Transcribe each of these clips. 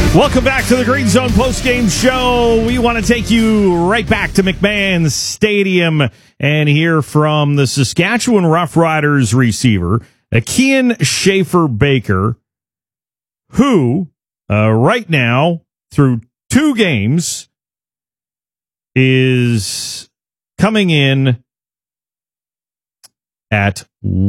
Welcome back to the Green Zone postgame show. We want to take you right back to McMahon Stadium and hear from the Saskatchewan Roughriders receiver, Kian Schaffer-Baker, who right now, through 2 games, is coming in at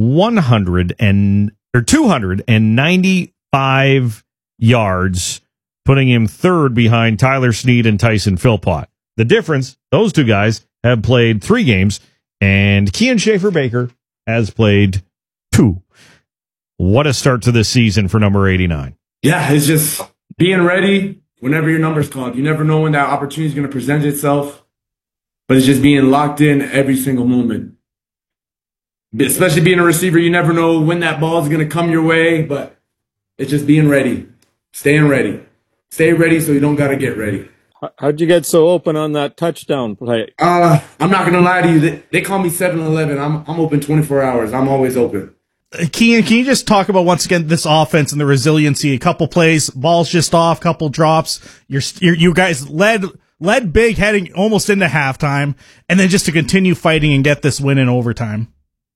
295 yards, putting him third behind Tyler Snead and Tyson Philpott. The difference, those 2 guys have played 3 games, and Kian Schaffer-Baker has played 2. What a start to this season for number 89. Yeah, it's just being ready whenever your number's called. You never know when that opportunity is going to present itself, but it's just being locked in every single moment. Especially being a receiver, you never know when that ball is going to come your way, but it's just being ready, staying ready. Stay ready so you don't got to get ready. How'd you get so open on that touchdown play? I'm not going to lie to you. They call me 7-Eleven. I'm open 24 hours. I'm always open. Kian, can you just talk about, once again, this offense and the resiliency? A couple plays, balls just off, couple drops. You guys led big heading almost into halftime, and then just to continue fighting and get this win in overtime.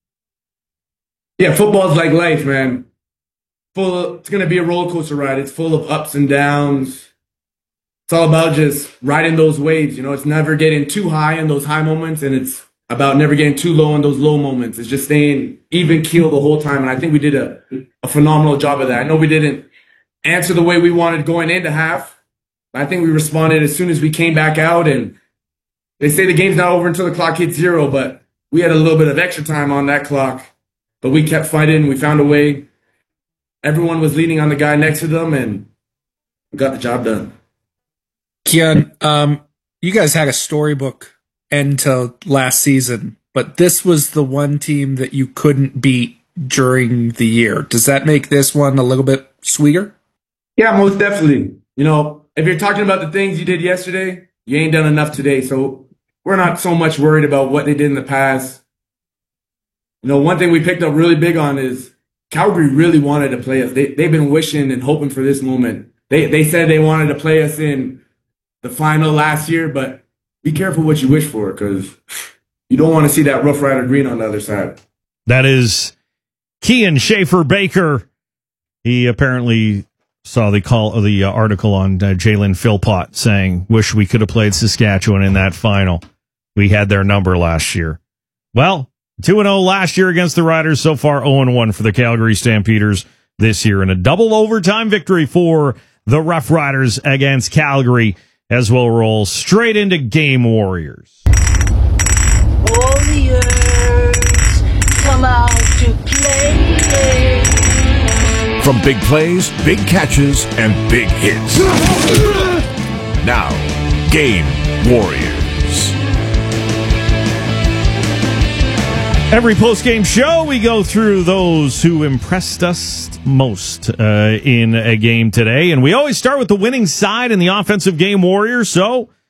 Yeah, football's like life, man. It's going to be a roller coaster ride. It's full of ups and downs. It's all about just riding those waves. You know, it's never getting too high in those high moments, and it's about never getting too low in those low moments. It's just staying even keel the whole time, and I think we did a phenomenal job of that. I know we didn't answer the way we wanted going into half, but I think we responded as soon as we came back out, and they say the game's not over until the clock hits 0, but we had a little bit of extra time on that clock, but we kept fighting. We found a way. Everyone was leaning on the guy next to them, and we got the job done. Kian, you guys had a storybook end to last season, but this was the one team that you couldn't beat during the year. Does that make this one a little bit sweeter? Yeah, most definitely. You know, if you're talking about the things you did yesterday, you ain't done enough today. So we're not so much worried about what they did in the past. You know, one thing we picked up really big on is Calgary really wanted to play us. They've been wishing and hoping for this moment. They said they wanted to play us in the final last year, but be careful what you wish for, because you don't want to see that Rough Rider green on the other side. That is Kian Schaffer-Baker. He apparently saw the article on Jalen Philpott saying, wish we could have played Saskatchewan in that final. We had their number last year. Well, 2-0 last year against the Riders. So far, 0-1 for the Calgary Stampeders this year, and a double overtime victory for the Rough Riders against Calgary, as we'll roll straight into Game Warriors. Warriors, come out to play. From big plays, big catches, and big hits. Now, Game Warriors. Every post-game show, we go through those who impressed us most in a game today. And we always start with the winning side in the offensive Game Warriors. So